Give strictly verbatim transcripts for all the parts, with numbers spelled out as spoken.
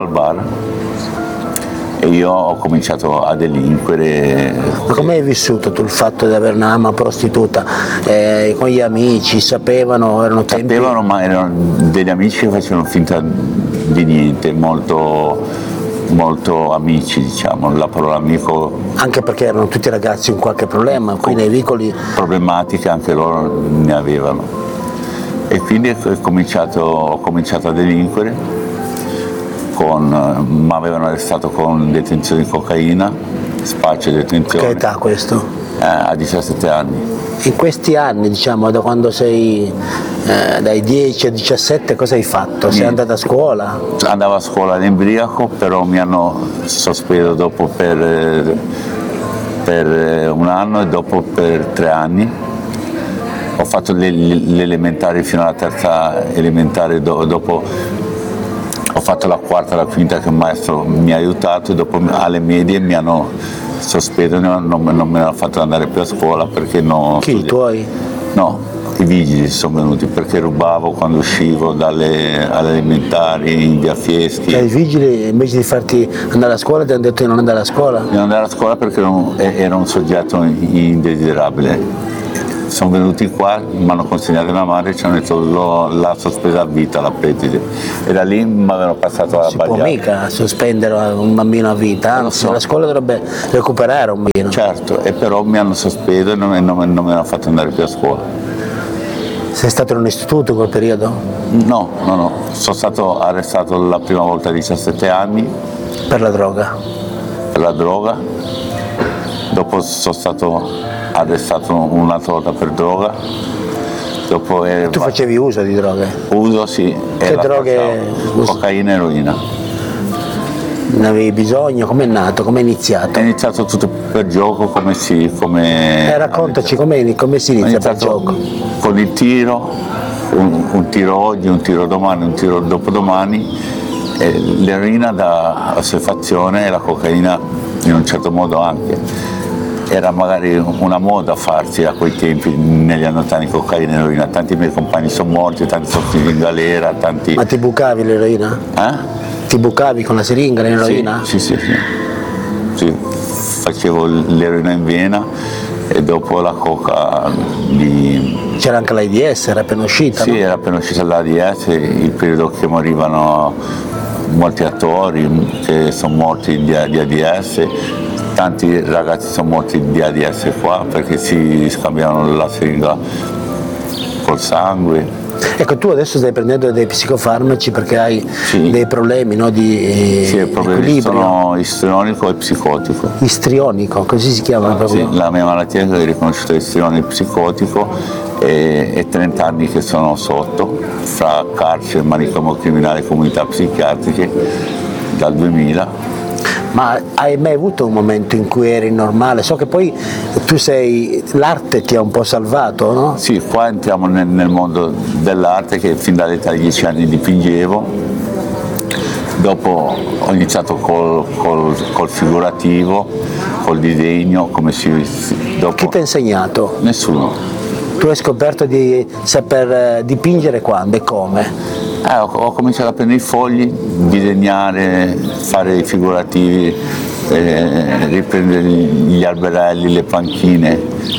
al bar e io ho cominciato a delinquere. Ma come hai vissuto tu il fatto di avere una mamma prostituta? Eh, con gli amici sapevano, erano tempi... Sapevano, ma erano degli amici che facevano finta di niente, molto, molto amici, diciamo, la parola amico. Anche perché erano tutti ragazzi con qualche problema, qui nei vicoli... Problematiche anche loro ne avevano. E quindi ho cominciato, ho cominciato a delinquere. Mi avevano arrestato con detenzione di cocaina, spaccio e detenzione. Che età questo? Eh, a diciassette anni. In questi anni, diciamo, da quando sei eh, dai dieci a diciassette, cosa hai fatto? Sei andata a scuola? Andavo a scuola all'Embriaco, però mi hanno sospeso dopo per, per un anno e dopo per tre anni. Ho fatto l'elementare fino alla terza elementare, dopo ho fatto la quarta e la quinta che il maestro mi ha aiutato e dopo alle medie mi hanno sospeso, non, non me l'hanno fatto andare più a scuola perché non... Chi, i tuoi? No, i vigili sono venuti perché rubavo quando uscivo dalle alle elementari in via Fieschi. Cioè, i vigili invece di farti andare a scuola ti hanno detto di non andare a scuola? Di non andare a scuola perché ero un soggetto indesiderabile. Sono venuti qua, mi hanno consegnato una madre e ci hanno detto l'ha sospesa a vita la preside. E da lì mi avevano passato alla bagliata. Si può mica sospendere un bambino a vita, anzi so. La scuola dovrebbe recuperare un bambino. Certo, e però mi hanno sospeso e non, non, non mi hanno fatto andare più a scuola. Sei stato in un istituto in quel periodo? No, no, no, sono stato arrestato la prima volta a diciassette anni. Per la droga? Per la droga, dopo sono stato arrestato un'altra volta per droga. Dopo tu va... facevi uso di droghe? Uso, sì. Che droghe? Cocaina e eroina. Ne avevi bisogno? Com'è nato? Com'è iniziato? È iniziato tutto per gioco, come si... Come... Eh, raccontaci come, come si inizia per gioco. Con il tiro, un, un tiro oggi, un tiro domani, un tiro dopodomani. E l'eroina da assuefazione e la cocaina in un certo modo anche. Era magari una moda farsi a quei tempi, negli anni ottanta, cocaina e eroina. Tanti miei compagni sono morti, tanti sono finiti in galera, tanti... Ma ti bucavi l'eroina? Eh? Ti bucavi con la siringa l'eroina? Sì, sì, sì, sì. sì. Facevo l'eroina in vena e dopo la coca di... C'era anche l'AIDS, era appena uscita? Sì, no? era appena uscita l'AIDS, il periodo che morivano molti attori che sono morti di, di AIDS. Tanti ragazzi sono morti di AIDS qua perché si scambiavano la siringa col sangue. Ecco, tu adesso stai prendendo dei psicofarmaci perché hai sì. dei problemi, no, di sì, problemi sono istrionico e psicotico. Istrionico, così si chiama proprio? Sì, la mia malattia è riconosciuta istrionico psicotico e, e trenta anni che sono sotto, fra carcere, manicomio criminale e comunità psichiatriche dal duemila. Ma hai mai avuto un momento in cui eri normale? So che poi tu sei, l'arte ti ha un po' salvato, no? Sì, qua entriamo nel, nel mondo dell'arte che fin dall'età di dieci anni dipingevo, dopo ho iniziato col, col, col figurativo, col disegno, come si... Dopo... Chi ti ha insegnato? Nessuno. Tu hai scoperto di saper dipingere quando e come? Eh, ho, ho cominciato a prendere i fogli, disegnare, fare i figurativi, eh, riprendere gli alberelli, le panchine,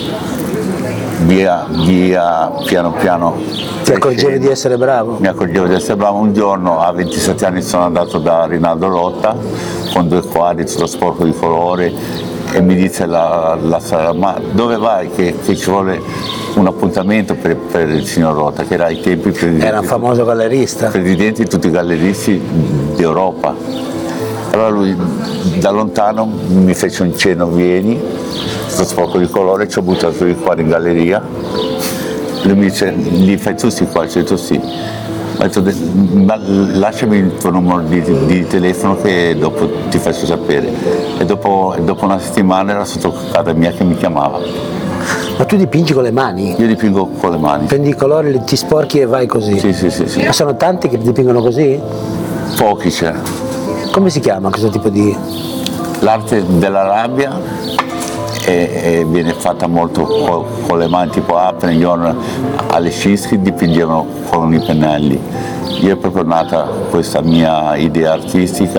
via, via piano piano. Ti accorgevi di essere bravo? Mi accorgevo di essere bravo. Un giorno a ventisette anni sono andato da Rinaldo Rotta con due quadri tutto sporco di colore e mi dice la, la sala, ma dove vai che, che ci vuole un appuntamento per, per il signor Rotta, che era ai tempi presidente, era un famoso gallerista, presidente di tutti i galleristi d'Europa. Allora lui da lontano mi fece un cenno, vieni, sto sporco di colore, ci ho buttato i quadri in galleria. Lui mi dice, li fai tu sti qua? Ho detto sì. Ho detto, ma lasciami il tuo numero di, di telefono che dopo ti faccio sapere. E dopo, dopo una settimana era sotto casa mia che mi chiamava. Ma tu dipingi con le mani? Io dipingo con le mani. Prendi i colori, ti sporchi e vai così? Sì, sì, sì. sì. Ma sono tanti che dipingono così? Pochi c'è. Come si chiama questo tipo di... L'arte della rabbia e, e viene fatta molto con, con le mani, tipo Apenion alle Scischi dipingevano con i pennelli. Io è proprio nata questa mia idea artistica